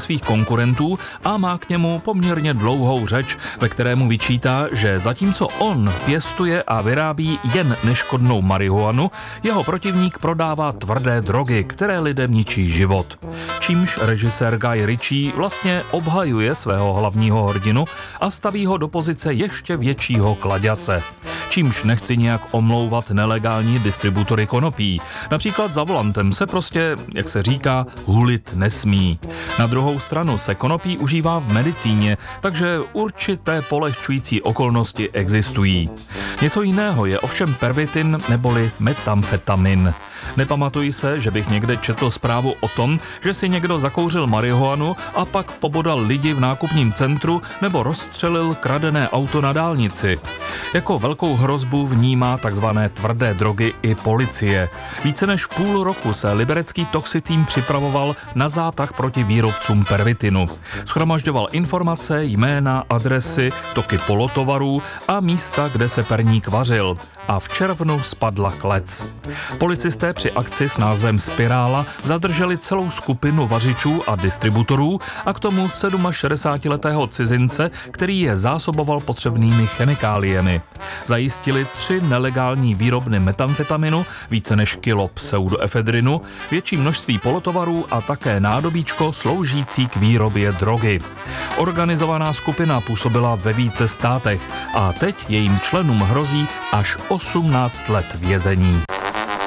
svých konkurentů a má k němu poměrně dlouhou řeč, ve kterému vyčítá, že zatímco on pěstuje a vyrábí jen neškodnou marihuanu, jeho protivník prodává tvrdé drogy, které lidem ničí život. Čímž režisér Guy Ritchie vlastně obhajuje svého hlavního hrdinu a staví ho do pozice ještě většího kladěse. Čímž nechci nějak omlouvat nelegální distributory konopí. Například za volantem se prostě, jak se říká, hulit nesmí. Na druhou stranu se konopí užívá v medicíně, takže určité polehčující okolnosti existují. Něco jiného je ovšem pervitin neboli metamfetamin. Nepamatuji se, že bych někde četl zprávu o tom, že si někdo zakouřil marihuanu a pak pobodal lidi v nákupním centru nebo rozstřelil kradené auto na dálnici. Jako velkou hrozbu vnímá takzvané tvrdé drogy i policie. Více než půl roku se liberecký toxitým připravoval na zátah proti výrobcům pervitinu. Shromažďoval informace, jména, adresy, toky polotovarů a místa, kde se perník vařil. A v červnu spadla klec. Policisté při akci s názvem Spirála zadrželi celou skupinu vařičů a distributorů a k tomu 67letého cizince, který je zásoboval potřebnými chemikáliemi. Zajistili 3 nelegální výrobny metamfetaminu, více než kilo pseudoefedrinu, větší množství polotovarů a také nádobíčko sloužící k výrobě drogy. Organizovaná skupina působila ve více státech a teď jejím členům hrozí až 18 let vězení.